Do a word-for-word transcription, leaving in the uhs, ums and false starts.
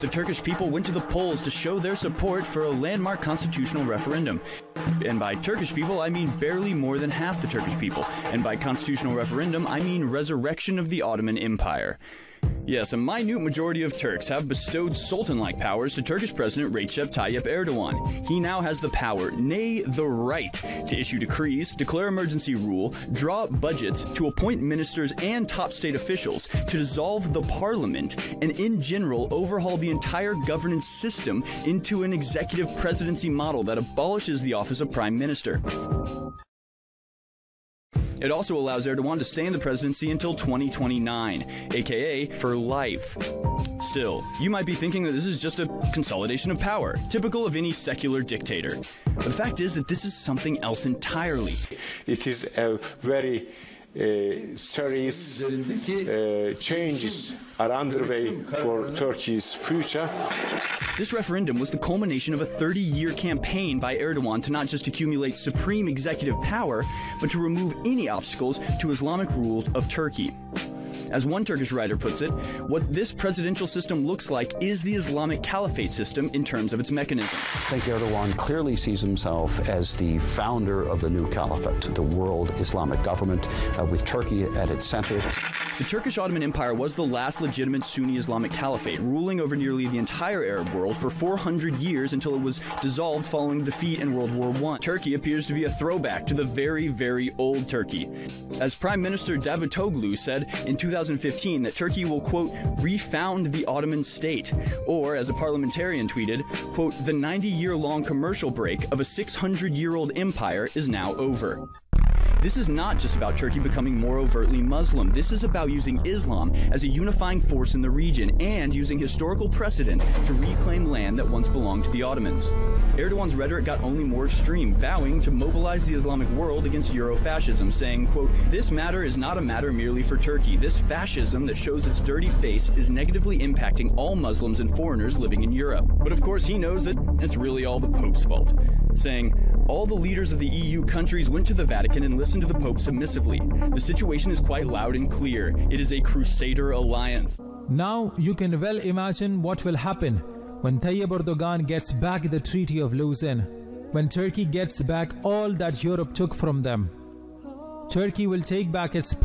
The Turkish people went to the polls to show their support for a landmark constitutional referendum. And by Turkish people, I mean barely more than half the Turkish people. And by constitutional referendum, I mean resurrection of the Ottoman Empire. Yes, a minute majority of Turks have bestowed sultan-like powers to Turkish President Recep Tayyip Erdogan. He now has the power, nay, the right, to issue decrees, declare emergency rule, draw up budgets, to appoint ministers and top state officials, to dissolve the parliament, and in general overhaul the entire governance system into an executive presidency model that abolishes the office of prime minister. It also allows Erdogan to stay in the presidency until twenty twenty-nine, aka for life. Still, you might be thinking that this is just a consolidation of power, typical of any secular dictator. But the fact is that this is something else entirely. It is a very uh, serious uh, changes are underway for Turkey's future. This referendum was the culmination of a thirty-year campaign by Erdogan to not just accumulate supreme executive power, but to remove any obstacles to Islamic rule of Turkey. As one Turkish writer puts it, what this presidential system looks like is the Islamic Caliphate system in terms of its mechanism. I think Erdogan clearly sees himself as the founder of the new caliphate, the world Islamic government, uh, with Turkey at its center. The Turkish Ottoman Empire was the last legitimate Sunni Islamic caliphate, ruling over nearly the entire Arab world for four hundred years until it was dissolved following defeat in World War One. Turkey appears to be a throwback to the very, very old Turkey. As Prime Minister Davutoglu said in two thousand fifteen that Turkey will, quote, refound the Ottoman state, or, as a parliamentarian tweeted, quote, the ninety-year-long commercial break of a six hundred year old empire is now over. This is not just about Turkey becoming more overtly Muslim. This is about using Islam as a unifying force in the region and using historical precedent to reclaim land that once belonged to the Ottomans. Erdogan's rhetoric got only more extreme, vowing to mobilize the Islamic world against Eurofascism, saying, quote, this matter is not a matter merely for Turkey. This fascism that shows its dirty face is negatively impacting all Muslims and foreigners living in Europe. But of course he knows that it's really all the Pope's fault, saying, all the leaders of the E U countries went to the Vatican and listened to the Pope submissively. The situation is quite loud and clear. It is a crusader alliance. Now you can well imagine what will happen when Tayyip Erdogan gets back the Treaty of Lausanne, when Turkey gets back all that Europe took from them. Turkey will take back its